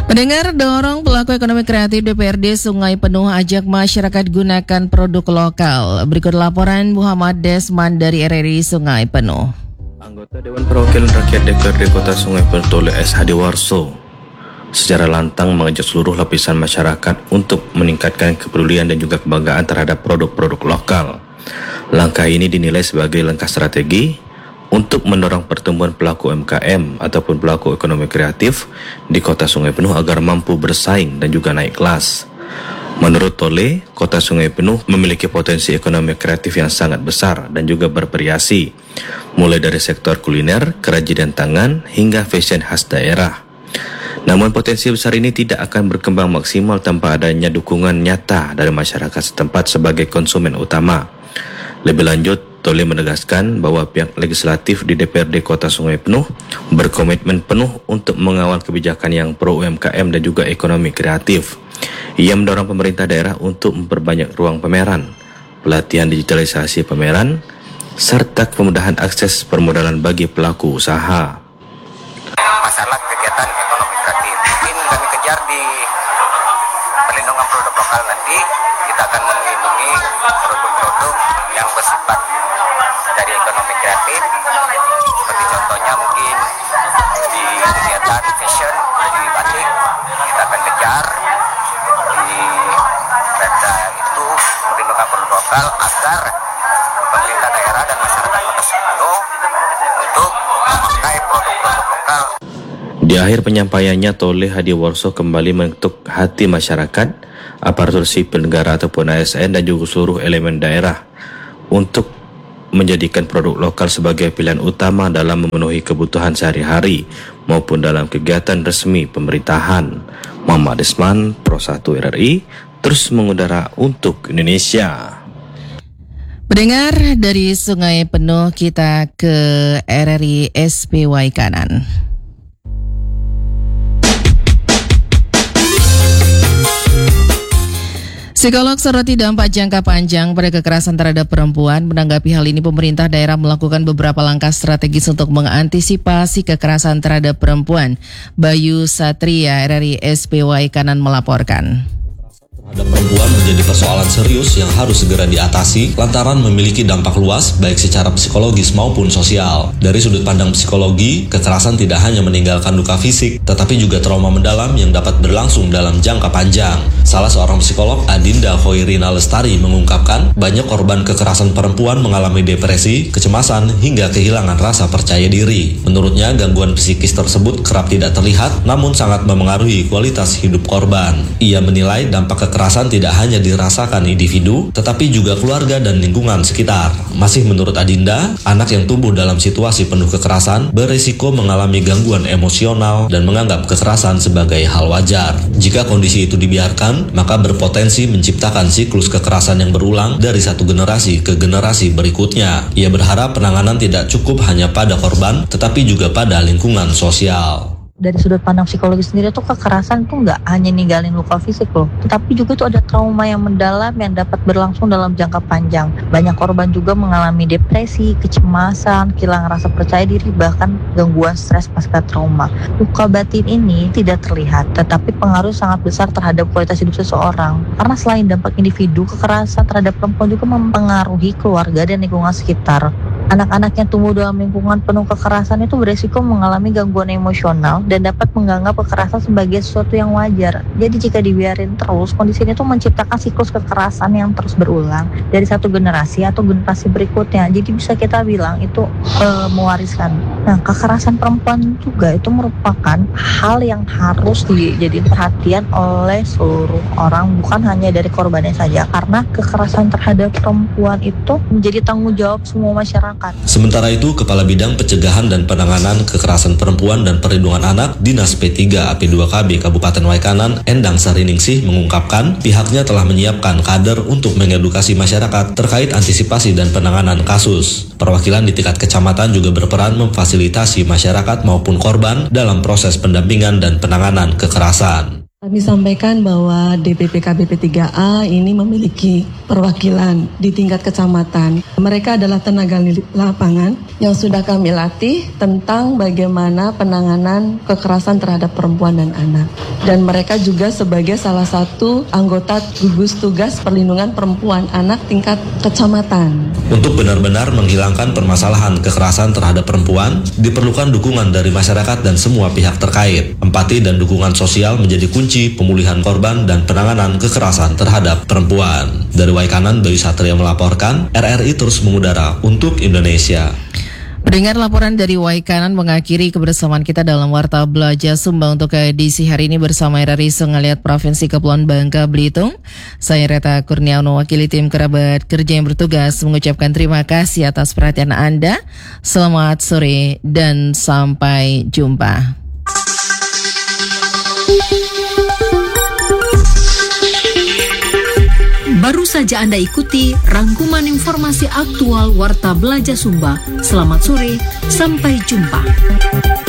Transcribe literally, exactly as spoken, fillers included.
Pendengar, dorong pelaku ekonomi kreatif D P R D Sungai Penuh ajak masyarakat gunakan produk lokal. Berikut laporan Muhammad Desman dari R R I Sungai Penuh. Anggota Dewan Perwakilan Rakyat D P R D Kota Sungai Penuh Tole S Hadiwarso secara lantang mengajak seluruh lapisan masyarakat untuk meningkatkan kepedulian dan juga kebanggaan terhadap produk-produk lokal. Langkah ini dinilai sebagai langkah strategi untuk mendorong pertumbuhan pelaku U M K M ataupun pelaku ekonomi kreatif di Kota Sungai Penuh agar mampu bersaing dan juga naik kelas. Menurut Tole, Kota Sungai Penuh memiliki potensi ekonomi kreatif yang sangat besar dan juga bervariasi, mulai dari sektor kuliner, kerajinan tangan, hingga fashion khas daerah. Namun potensi besar ini tidak akan berkembang maksimal tanpa adanya dukungan nyata dari masyarakat setempat sebagai konsumen utama. Lebih lanjut, Tole menegaskan bahwa pihak legislatif di D P R D Kota Sungai Penuh berkomitmen penuh untuk mengawal kebijakan yang pro U M K M dan juga ekonomi kreatif. Ia mendorong pemerintah daerah untuk memperbanyak ruang pameran, pelatihan digitalisasi pameran, serta kemudahan akses permodalan bagi pelaku usaha. Masalah kegiatan ekonomi kreatif mungkin kami kejar di perlindungan produk lokal. Nanti kita akan melindungi produk-produk yang bersifat dari ekonomi kreatif, seperti contohnya mungkin di kegiatan fashion di batik kita akan kejar di perda itu perlindungan produk lokal agar pemerintah daerah dan masyarakat Kota Sungai Penuh untuk memakai produk-produk lokal. Di akhir penyampaiannya, Tole Hadiwarso kembali mengetuk hati masyarakat, aparatur sipil negara ataupun A S N dan juga seluruh elemen daerah untuk menjadikan produk lokal sebagai pilihan utama dalam memenuhi kebutuhan sehari-hari maupun dalam kegiatan resmi pemerintahan. Muhammad Desman, Pro satu R R I, terus mengudara untuk Indonesia. Pendengar, dari Sungai Penuh kita ke R R I S P Y Kanan. Psikolog soroti dampak jangka panjang pada kekerasan terhadap perempuan. Menanggapi hal ini, pemerintah daerah melakukan beberapa langkah strategis untuk mengantisipasi kekerasan terhadap perempuan. Bayu Satria, R R I S P Y Kanan melaporkan. Terhadap perempuan menjadi persoalan serius yang harus segera diatasi lantaran memiliki dampak luas baik secara psikologis maupun sosial. Dari sudut pandang psikologi, kekerasan tidak hanya meninggalkan luka fisik, tetapi juga trauma mendalam yang dapat berlangsung dalam jangka panjang. Salah seorang psikolog, Adinda Khoirina Lestari, mengungkapkan banyak korban kekerasan perempuan mengalami depresi, kecemasan, hingga kehilangan rasa percaya diri. Menurutnya, gangguan psikis tersebut kerap tidak terlihat, namun sangat memengaruhi kualitas hidup korban. Ia menilai dampak kekerasan Kekerasan tidak hanya dirasakan individu, tetapi juga keluarga dan lingkungan sekitar. Masih menurut Adinda, anak yang tumbuh dalam situasi penuh kekerasan berisiko mengalami gangguan emosional dan menganggap kekerasan sebagai hal wajar. Jika kondisi itu dibiarkan, maka berpotensi menciptakan siklus kekerasan yang berulang dari satu generasi ke generasi berikutnya. Ia berharap penanganan tidak cukup hanya pada korban, tetapi juga pada lingkungan sosial. Dari sudut pandang psikologi sendiri tuh kekerasan tuh nggak hanya ninggalin luka fisik loh, tetapi juga tuh ada trauma yang mendalam yang dapat berlangsung dalam jangka panjang. Banyak korban juga mengalami depresi, kecemasan, kehilangan rasa percaya diri, bahkan gangguan stres pasca trauma. Luka batin ini tidak terlihat, tetapi pengaruh sangat besar terhadap kualitas hidup seseorang. Karena selain dampak individu, kekerasan terhadap perempuan juga mempengaruhi keluarga dan lingkungan sekitar. Anak-anak yang tumbuh dalam lingkungan penuh kekerasan itu beresiko mengalami gangguan emosional dan dapat menganggap kekerasan sebagai sesuatu yang wajar. Jadi jika dibiarin terus, kondisi ini tuh menciptakan siklus kekerasan yang terus berulang dari satu generasi atau generasi berikutnya. Jadi bisa kita bilang itu e, mewariskan. Nah, kekerasan perempuan juga itu merupakan hal yang harus dijadiin perhatian oleh seluruh orang, bukan hanya dari korbannya saja. Karena kekerasan terhadap perempuan itu menjadi tanggung jawab semua masyarakat. Sementara itu, Kepala Bidang Pencegahan dan Penanganan Kekerasan Perempuan dan Perlindungan Anak Dinas P tiga A P dua K B Kabupaten Waikanan, Endang Sariningsih, mengungkapkan pihaknya telah menyiapkan kader untuk mengedukasi masyarakat terkait antisipasi dan penanganan kasus. Perwakilan di tingkat kecamatan juga berperan memfasilitasi masyarakat maupun korban dalam proses pendampingan dan penanganan kekerasan. Kami sampaikan bahwa D P P K B P tiga A ini memiliki perwakilan di tingkat kecamatan. Mereka adalah tenaga lapangan yang sudah kami latih tentang bagaimana penanganan kekerasan terhadap perempuan dan anak. Dan mereka juga sebagai salah satu anggota gugus tugas perlindungan perempuan anak tingkat kecamatan. Untuk benar-benar menghilangkan permasalahan kekerasan terhadap perempuan, diperlukan dukungan dari masyarakat dan semua pihak terkait. Empati dan dukungan sosial menjadi kunci pemulihan korban dan penanganan kekerasan terhadap perempuan. Dari Waikanan, Bayu Satria melaporkan, R R I terus mengudara untuk Indonesia. Pendengar, laporan dari Waikanan mengakhiri kebersamaan kita dalam Warta Belajar Sumba untuk edisi hari ini bersama R R I Sengaliat Provinsi Kepulauan Bangka Belitung. Saya Reta Kurniawan, mewakili tim kerabat kerja yang bertugas, mengucapkan terima kasih atas perhatian Anda. Selamat sore dan sampai jumpa. Baru saja Anda ikuti rangkuman informasi aktual Warta Belajar Sumba. Selamat sore, sampai jumpa.